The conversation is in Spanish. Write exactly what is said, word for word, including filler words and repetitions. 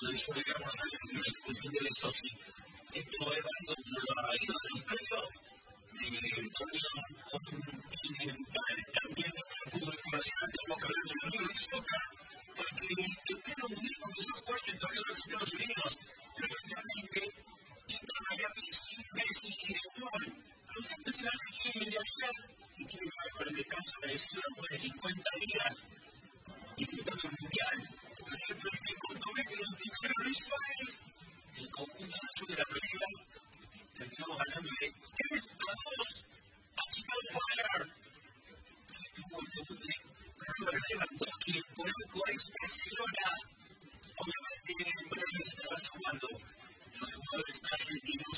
eso digamos es la expulsión del soci. Esto es cuando la ida de los precios de también la publicación de los canales de la Liga de Soccer, porque el pleno mundial comenzó a jugarse en torneo de los Estados Unidos, lamentablemente, y con Miami sin Messi y de Paul. Los antes de la selección mundial y tiene que ver con el descanso merecido después de cincuenta días disputando el mundial. Lo cierto es que con doble que identificar a Luis Suárez, el conjunto azul de la Florida terminó ganándole tres a dos a Chicago Fire, que tuvo el debut de Robert Lewandowski, el polaco ex Barcelona. Obviamente, para mí estaba sumando los jugadores argentinos